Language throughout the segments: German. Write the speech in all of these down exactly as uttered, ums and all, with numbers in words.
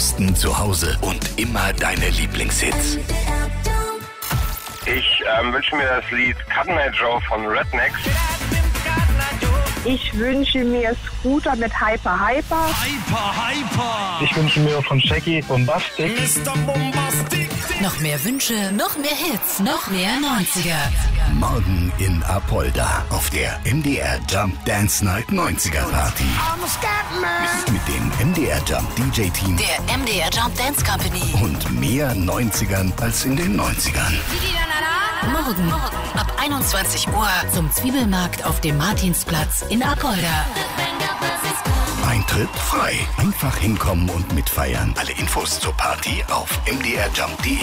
Thorsten zu Hause und immer deine Lieblingshits. Ich ähm, wünsche mir das Lied Cut Night Joe von Rednecks. Ich wünsche mir Scooter mit Hyper Hyper. Hyper Hyper. Ich wünsche mir von Shaggy Bombastic. Mister Bombastic. Noch mehr Wünsche, noch mehr Hits, noch mehr neunziger. Morgen in Apolda auf der M D R Jump Dance Night neunziger Party. Mit dem M D R Jump D J-Team. Der M D R Jump Dance Company. Und mehr neunzigern als in den neunzigern. Morgen, Morgen ab einundzwanzig Uhr zum Zwiebelmarkt auf dem Martinsplatz in Apolda. Eintritt frei. Einfach hinkommen und mitfeiern. Alle Infos zur Party auf m d r jump punkt d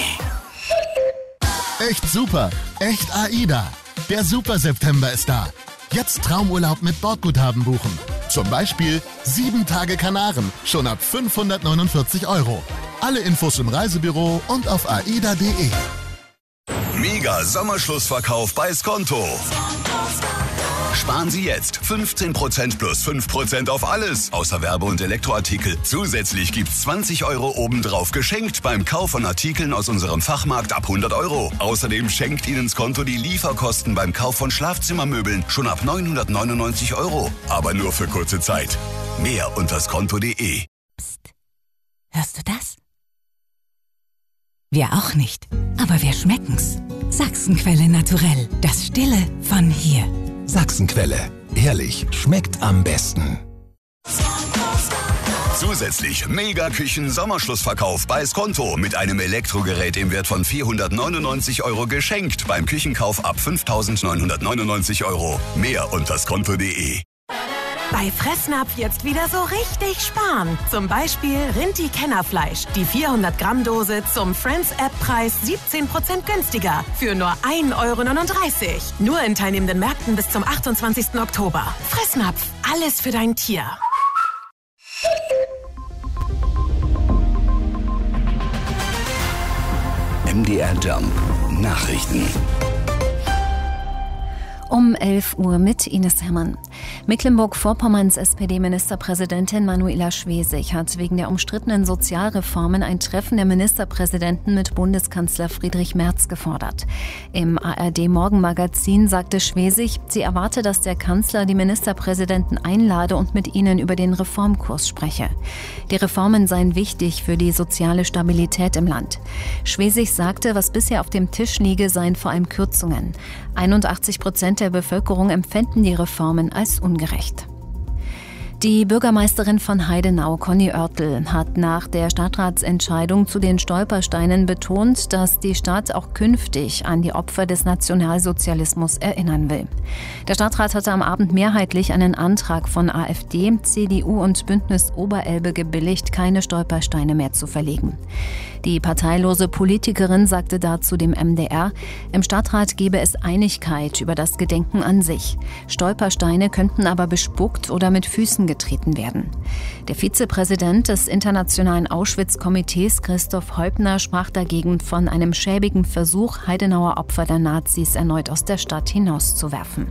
e. Echt super, echt AIDA. Der Super September ist da. Jetzt Traumurlaub mit Bordguthaben buchen. Zum Beispiel sieben Tage Kanaren, schon ab fünfhundertneunundvierzig Euro. Alle Infos im Reisebüro und auf aida punkt de. Mega Sommerschlussverkauf bei Skonto. Sparen Sie jetzt fünfzehn Prozent plus fünf Prozent auf alles, außer Werbe- und Elektroartikel. Zusätzlich gibt's zwanzig Euro obendrauf geschenkt beim Kauf von Artikeln aus unserem Fachmarkt ab hundert Euro. Außerdem schenkt Ihnen Skonto die Lieferkosten beim Kauf von Schlafzimmermöbeln schon ab neunhundertneunundneunzig Euro. Aber nur für kurze Zeit. Mehr unter skonto punkt de. Psst. Hörst du das? Wir auch nicht, aber wir schmecken's. Sachsenquelle Naturell, das Stille von hier. Sachsenquelle. Ehrlich, schmeckt am besten. Zusätzlich Mega-Küchen-Sommerschlussverkauf bei Skonto mit einem Elektrogerät im Wert von vierhundertneunundneunzig Euro geschenkt beim Küchenkauf ab fünftausendneunhundertneunundneunzig Euro. Mehr unter skonto punkt de. Bei Fressnapf jetzt wieder so richtig sparen. Zum Beispiel Rinti-Kennerfleisch. Die vierhundert Gramm Dose zum Friends-App-Preis siebzehn Prozent günstiger. Für nur ein Euro neununddreißig. Nur in teilnehmenden Märkten bis zum achtundzwanzigsten Oktober. Fressnapf. Alles für dein Tier. M D R Jump Nachrichten. Um elf Uhr mit Ines Herrmann. Mecklenburg-Vorpommerns S P D-Ministerpräsidentin Manuela Schwesig hat wegen der umstrittenen Sozialreformen ein Treffen der Ministerpräsidenten mit Bundeskanzler Friedrich Merz gefordert. Im A R D-Morgenmagazin sagte Schwesig, sie erwarte, dass der Kanzler die Ministerpräsidenten einlade und mit ihnen über den Reformkurs spreche. Die Reformen seien wichtig für die soziale Stabilität im Land. Schwesig sagte, was bisher auf dem Tisch liege, seien vor allem Kürzungen. einundachtzig Prozent der Bevölkerung empfänden die Reformen als ungerecht. Die Bürgermeisterin von Heidenau, Conny Oertel, hat nach der Stadtratsentscheidung zu den Stolpersteinen betont, dass die Stadt auch künftig an die Opfer des Nationalsozialismus erinnern will. Der Stadtrat hatte am Abend mehrheitlich einen Antrag von AfD, C D U und Bündnis Oberelbe gebilligt, keine Stolpersteine mehr zu verlegen. Die parteilose Politikerin sagte dazu dem M D R, im Stadtrat gebe es Einigkeit über das Gedenken an sich. Stolpersteine könnten aber bespuckt oder mit Füßen getreten werden. Der Vizepräsident des Internationalen Auschwitz-Komitees, Christoph Heubner, sprach dagegen von einem schäbigen Versuch, Heidenauer Opfer der Nazis erneut aus der Stadt hinauszuwerfen.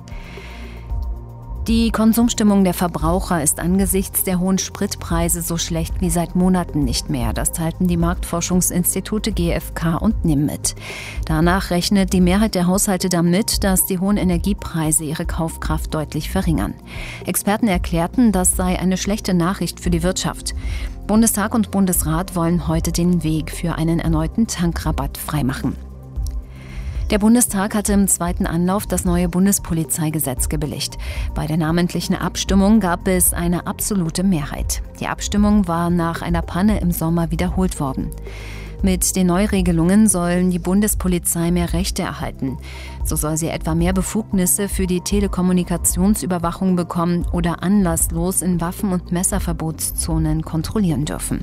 Die Konsumstimmung der Verbraucher ist angesichts der hohen Spritpreise so schlecht wie seit Monaten nicht mehr. Das teilten die Marktforschungsinstitute G f K und N I M mit. Danach rechnet die Mehrheit der Haushalte damit, dass die hohen Energiepreise ihre Kaufkraft deutlich verringern. Experten erklärten, das sei eine schlechte Nachricht für die Wirtschaft. Bundestag und Bundesrat wollen heute den Weg für einen erneuten Tankrabatt freimachen. Der Bundestag hatte im zweiten Anlauf das neue Bundespolizeigesetz gebilligt. Bei der namentlichen Abstimmung gab es eine absolute Mehrheit. Die Abstimmung war nach einer Panne im Sommer wiederholt worden. Mit den Neuregelungen sollen die Bundespolizei mehr Rechte erhalten. So soll sie etwa mehr Befugnisse für die Telekommunikationsüberwachung bekommen oder anlasslos in Waffen- und Messerverbotszonen kontrollieren dürfen.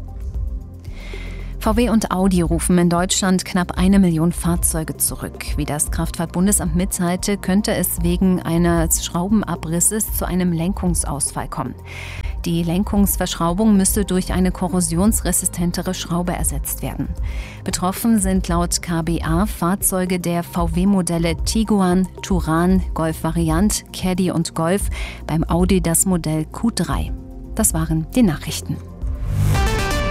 V W und Audi rufen in Deutschland knapp eine Million Fahrzeuge zurück. Wie das Kraftfahrtbundesamt mitteilte, könnte es wegen eines Schraubenabrisses zu einem Lenkungsausfall kommen. Die Lenkungsverschraubung müsste durch eine korrosionsresistentere Schraube ersetzt werden. Betroffen sind laut K B A Fahrzeuge der V W-Modelle Tiguan, Touran, Golf Variant, Caddy und Golf, beim Audi das Modell Q drei. Das waren die Nachrichten.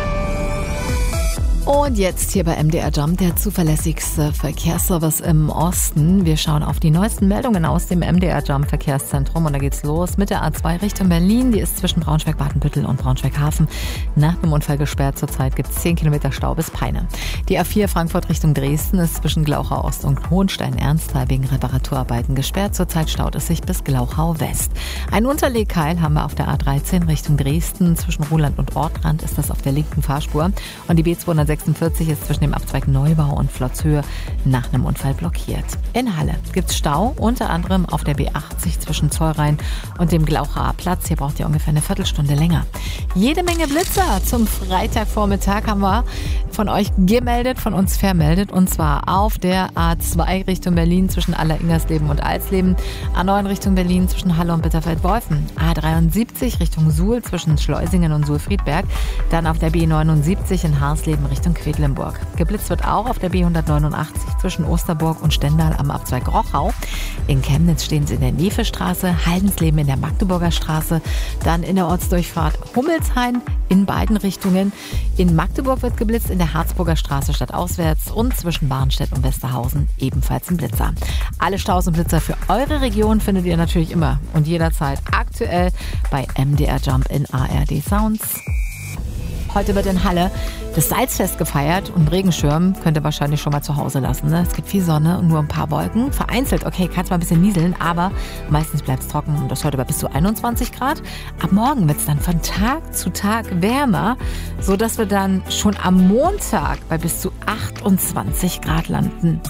Und jetzt hier bei M D R Jump, der zuverlässigste Verkehrsservice im Osten. Wir schauen auf die neuesten Meldungen aus dem M D R Jump Verkehrszentrum und da geht's los mit der A zwei Richtung Berlin. Die ist zwischen Braunschweig-Badenbüttel und Braunschweig-Hafen nach einem Unfall gesperrt. Zurzeit gibt's zehn Kilometer Stau bis Peine. Die A vier Frankfurt Richtung Dresden ist zwischen Glauchau Ost und Hohenstein-Ernsthal wegen Reparaturarbeiten gesperrt. Zurzeit staut es sich bis Glauchau West. Ein Unterlegkeil haben wir auf der A dreizehn Richtung Dresden. Zwischen Ruhland und Ortrand ist das auf der linken Fahrspur. Und die B zweihundertsechsundvierzig ist zwischen dem Abzweig Neubau und Flotzhöhe nach einem Unfall blockiert. In Halle gibt's Stau, unter anderem auf der B achtzig zwischen Zollrhein und dem Glauchaer Platz. Hier braucht ihr ungefähr eine Viertelstunde länger. Jede Menge Blitzer zum Freitagvormittag haben wir von euch gemeldet, von uns vermeldet. Und zwar auf der A zwei Richtung Berlin zwischen Aller-Ingersleben und Alsleben. A neun Richtung Berlin zwischen Halle und Bitterfeld-Wolfen. A dreiundsiebzig Richtung Suhl zwischen Schleusingen und Suhl-Friedberg. Dann auf der B neunundsiebzig in Harsleben Richtung Quedlinburg. Geblitzt wird auch auf der B hundertneunundachtzig zwischen Osterburg und Stendal am Abzweig Rochau. In Chemnitz stehen sie in der Nevestraße, Haldensleben in der Magdeburger Straße, dann in der Ortsdurchfahrt Hummelshain in beiden Richtungen. In Magdeburg wird geblitzt, in der Harzburger Straße stadtauswärts und zwischen Barnstedt und Westerhausen ebenfalls ein Blitzer. Alle Staus und Blitzer für eure Region findet ihr natürlich immer und jederzeit aktuell bei M D R Jump in A R D Sounds. Heute wird in Halle das Salzfest gefeiert und Regenschirm könnt ihr wahrscheinlich schon mal zu Hause lassen. Ne? Es gibt viel Sonne und nur ein paar Wolken. Vereinzelt, okay, kann es mal ein bisschen nieseln, aber meistens bleibt es trocken und das heute bei bis zu einundzwanzig Grad. Ab morgen wird es dann von Tag zu Tag wärmer, sodass wir dann schon am Montag bei bis zu achtundzwanzig Grad landen.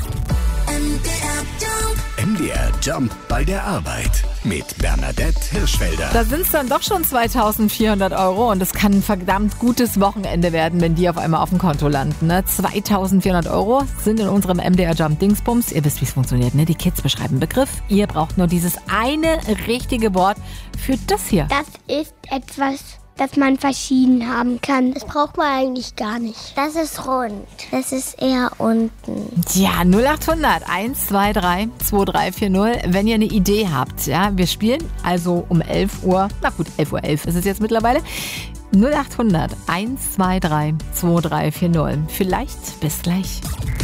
M D R Jump bei der Arbeit mit Bernadette Hirschfelder. Da sind es dann doch schon zweitausendvierhundert Euro und es kann ein verdammt gutes Wochenende werden, wenn die auf einmal auf dem Konto landen. Ne? zweitausendvierhundert Euro sind in unserem M D R Jump Dingsbums. Ihr wisst, wie es funktioniert. Ne? Die Kids beschreiben einen Begriff. Ihr braucht nur dieses eine richtige Wort für das hier. Das ist etwas, das man verschieden haben kann. Das braucht man eigentlich gar nicht. Das ist rund. Das ist eher unten. Ja, null achthundert eins zwei drei zwei drei vier null, wenn ihr eine Idee habt. Ja, wir spielen also um elf Uhr. Na gut, elf Uhr elf ist es jetzt mittlerweile. null achthundert eins zwei drei zwei drei vier null. Vielleicht bis gleich.